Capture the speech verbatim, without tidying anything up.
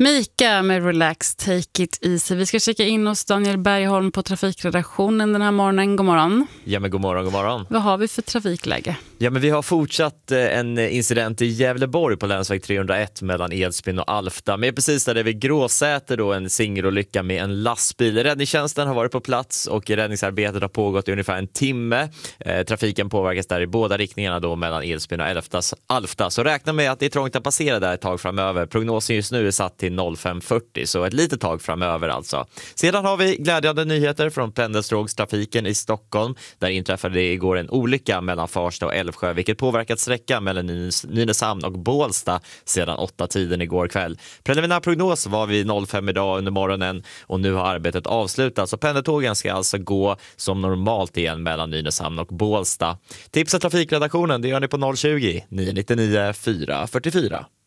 Mika med Relax, Take It Easy. Vi ska checka in hos Daniel Bergholm på trafikredaktionen den här morgonen. God morgon. Ja, men god morgon, god morgon. Vad har vi för trafikläge? Ja, men vi har fortsatt en incident i Gävleborg på länsväg trehundraett mellan Edsbyn och Alfta. Men precis där det är vid Gråsäter då en singelolycka med en lastbil. Räddningstjänsten har varit på plats och räddningsarbetet har pågått i ungefär en timme. Eh, trafiken påverkas där i båda riktningarna då mellan Edsbyn och Alfta. Så räkna med att det är trångt att passera där ett tag framöver. Prognosen just nu är satt till fem fyrtio, så ett litet tag framöver alltså. Sedan har vi glädjande nyheter från pendeltågstrafiken i Stockholm. Där inträffade det igår en olycka mellan Farsta och Älvsjö, vilket påverkat sträckan mellan Nynäshamn och Bålsta sedan åtta tiden igår kväll. Preliminär prognos var vid fem idag under morgonen och nu har arbetet avslutats. Så pendeltågen ska alltså gå som normalt igen mellan Nynäshamn och Bålsta. Tipsa trafikredaktionen, det gör ni på noll tjugo, nio nio nio, fyra fyra fyra.